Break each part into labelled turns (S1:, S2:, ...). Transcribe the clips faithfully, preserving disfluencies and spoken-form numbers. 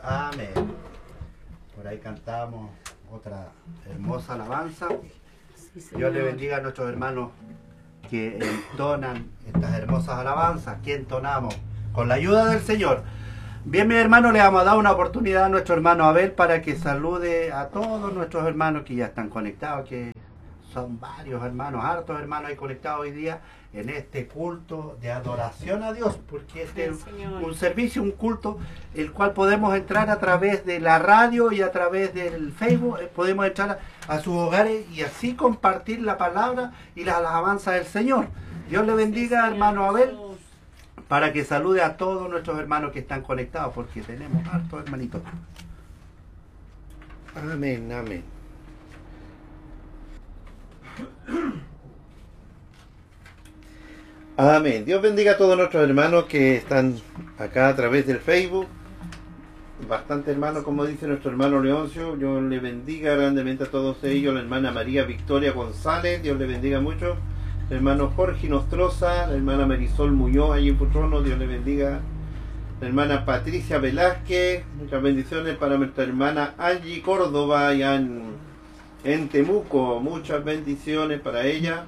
S1: Amén. Por ahí cantamos otra hermosa alabanza. Sí, Dios le bendiga a nuestros hermanos que entonan estas hermosas alabanzas, que entonamos con la ayuda del Señor. Bien, mis hermanos, le vamos a dar una oportunidad a nuestro hermano Abel para que salude a todos nuestros hermanos que ya están conectados, que son varios hermanos, hartos hermanos ahí conectados hoy día en este culto de adoración a Dios, porque este es un servicio, un culto, el cual podemos entrar a través de la radio y a través del Facebook, podemos entrar a, a sus hogares y así compartir la palabra y las alabanzas del Señor. Dios le bendiga, sí, hermano Abel, para que salude a todos nuestros hermanos que están conectados, porque tenemos hartos hermanitos.
S2: Amén, amén. Amén. Dios bendiga a todos nuestros hermanos que están acá a través del Facebook. Bastante hermanos, como dice nuestro hermano Leoncio. Dios le bendiga grandemente a todos ellos. La hermana María Victoria González, Dios le bendiga mucho. El hermano Jorge Nostroza, la hermana Marisol Muñoz allí en Putrono, Dios le bendiga. La hermana Patricia Velázquez, muchas bendiciones para nuestra hermana Angie Córdoba allá en, en Temuco, muchas bendiciones para ella.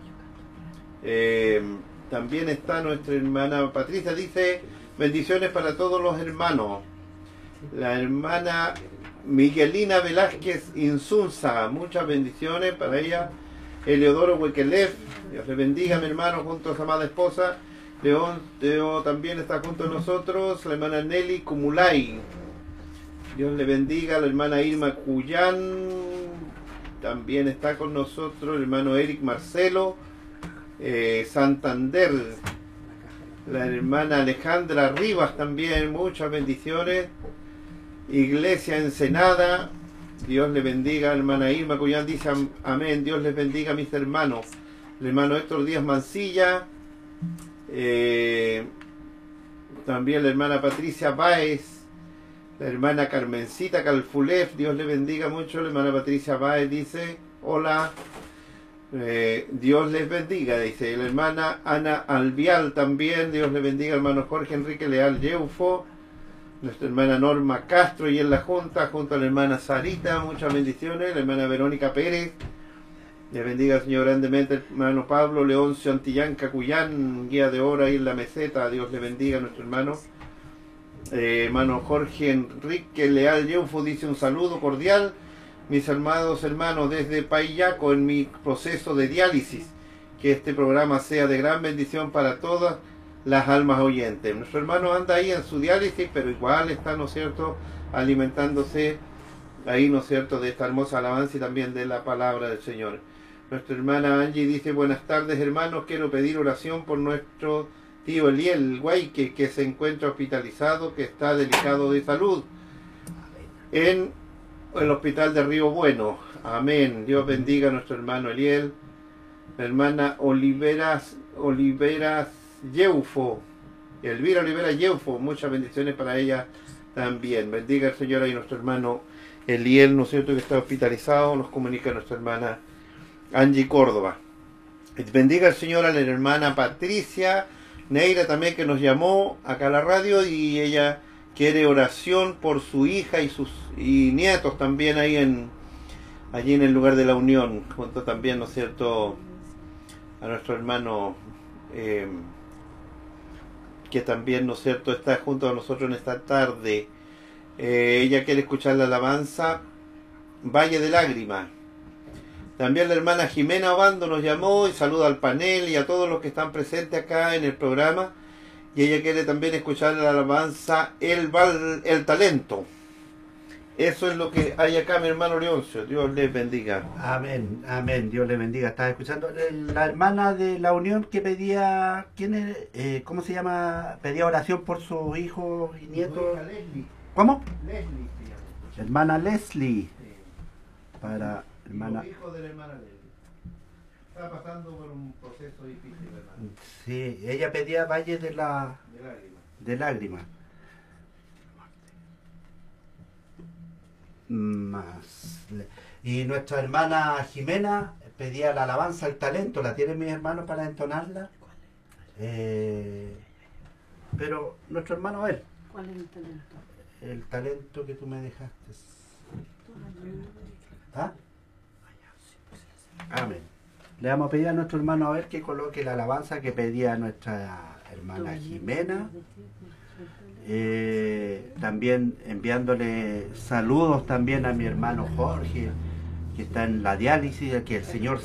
S2: Eh, también está nuestra hermana Patricia, dice bendiciones para todos los hermanos. La hermana Miguelina Velázquez Insunza, muchas bendiciones para ella. Eleodoro Huequelef, Dios le bendiga, mi hermano, junto a su amada esposa. León Teo también está junto a nosotros. La hermana Nelly Cumulay, Dios le bendiga. La hermana Irma Cuyán también está con nosotros. El hermano Eric Marcelo eh, Santander. La hermana Alejandra Rivas también, muchas bendiciones. Iglesia Ensenada, Dios le bendiga. Hermana Irma Cuyán dice amén. Dios les bendiga, mis hermanos. El hermano Héctor Díaz Mancilla, eh, también la hermana Patricia Báez, la hermana Carmencita Calfulef, Dios le bendiga mucho. La hermana Patricia Báez dice hola, eh, Dios les bendiga, dice. La hermana Ana Albial también, Dios le bendiga. Hermano Jorge Enrique Leal Yeufo, nuestra hermana Norma Castro y en la Junta, junto a la hermana Sarita, muchas bendiciones. La hermana Verónica Pérez, le bendiga, Señor, grandemente. Hermano Pablo Leoncio Antillán Cacuyán, guía de hora ahí en la meseta, Dios le bendiga a nuestro hermano. Eh, hermano Jorge Enrique Leal Yeufo dice un saludo cordial, mis amados hermanos, desde Payaco en mi proceso de diálisis. Que este programa sea de gran bendición para todas las almas oyentes. Nuestro hermano anda ahí en su diálisis, pero igual está, ¿no es cierto?, alimentándose ahí, ¿no es cierto?, de esta hermosa alabanza y también de la palabra del Señor. Nuestra hermana Angie dice buenas tardes, hermanos, quiero pedir oración por nuestro tío Eliel Guayque, que se encuentra hospitalizado, que está delicado de salud en el hospital de Río Bueno. Amén. Dios bendiga a nuestro hermano Eliel. La hermana Oliveras Oliveras Yeufo, Elvira Olivera Yeufo, muchas bendiciones para ella también. Bendiga al Señor ahí nuestro hermano Eliel, ¿no es cierto?, que está hospitalizado. Nos comunica nuestra hermana Angie Córdoba. Bendiga al Señor a la hermana Patricia Neira también, que nos llamó acá a la radio y ella quiere oración por su hija y sus y nietos también ahí en allí en el lugar de la Unión, junto también, ¿no es cierto?, a nuestro hermano eh, que también, ¿no es cierto?, está junto a nosotros en esta tarde. Eh, ella quiere escuchar la alabanza Valle de Lágrimas. También la hermana Jimena Obando nos llamó y saluda al panel y a todos los que están presentes acá en el programa. Y ella quiere también escuchar la alabanza El, Val, el Talento. Eso es lo que hay acá, mi hermano Leoncio. Dios les bendiga.
S1: Amén, amén. Dios les bendiga. Estaba escuchando la hermana de la Unión que pedía, ¿quién es? Eh, ¿Cómo se llama? Pedía oración por sus hijos y nietos. ¿Cómo?
S2: Leslie.
S1: Hermana Leslie.
S2: Sí.
S1: Para hermana.
S2: Hijo, hijo de la hermana Leslie. Está pasando por un proceso difícil, hermano.
S1: Sí, ella pedía Valle de la
S2: De lágrimas.
S1: de lágrimas. Más. Y nuestra hermana Jimena pedía la alabanza al talento. ¿La tienen mis hermanos para entonarla? Eh, pero nuestro hermano él.
S3: ¿Cuál es el talento?
S1: el talento que tú me dejaste. ¿Ah? Amén. Le vamos a pedir a nuestro hermano a ver que coloque la alabanza que pedía nuestra hermana Jimena. Eh, también enviándole saludos también a mi hermano Jorge, que está en la diálisis, que el Señor